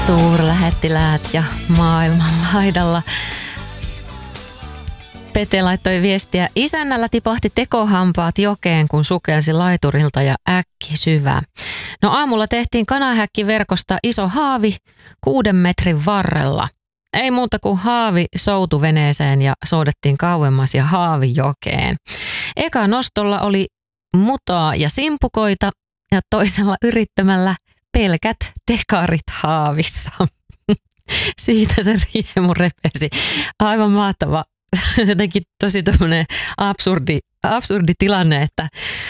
Suurlähettiläät ja maailmanlaidalla. Pete laittoi viestiä. Isännällä tipahti tekohampaat jokeen, kun sukelsi laiturilta ja äkki syvä. No aamulla tehtiin kanahäkkiverkosta iso haavi 6 metrin varrella. Ei muuta kuin haavi soutuveneeseen ja soudettiin kauemmas ja haavi jokeen. Eka nostolla oli mutaa ja simpukoita ja toisella yrittämällä pelkät tekarit haavissa. Siitä se riemu repesi. Aivan mahtava. Se teki tosi tämmöinen absurdi tilanne, että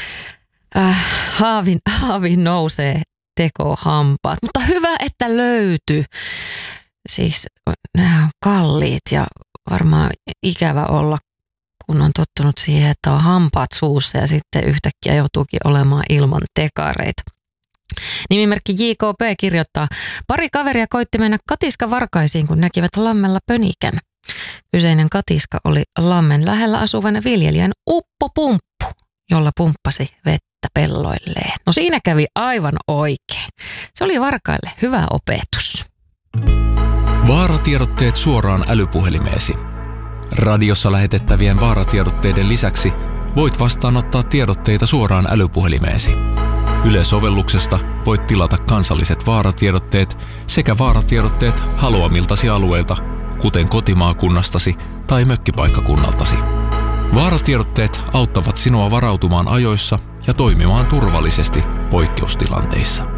haavin nousee tekohampaat. Mutta hyvä, että löytyi. Siis nämä on kalliit ja varmaan ikävä olla, kun on tottunut siihen, että on hampaat suussa ja sitten yhtäkkiä joutuukin olemaan ilman tekareita. Nimimerkki JKP kirjoittaa, pari kaveria koitti mennä katiskavarkaisiin, kun näkivät lammella pönikän. Kyseinen katiska oli lammen lähellä asuvan viljelijän uppopumppu, jolla pumppasi vettä pelloilleen. No siinä kävi aivan oikein. Se oli varkaille hyvä opetus. Vaaratiedotteet suoraan älypuhelimeesi. Radiossa lähetettävien vaaratiedotteiden lisäksi voit vastaanottaa tiedotteita suoraan älypuhelimeesi. Yle-sovelluksesta voit tilata kansalliset vaaratiedotteet sekä vaaratiedotteet haluamiltasi alueilta, kuten kotimaakunnastasi tai mökkipaikkakunnaltasi. Vaaratiedotteet auttavat sinua varautumaan ajoissa ja toimimaan turvallisesti poikkeustilanteissa.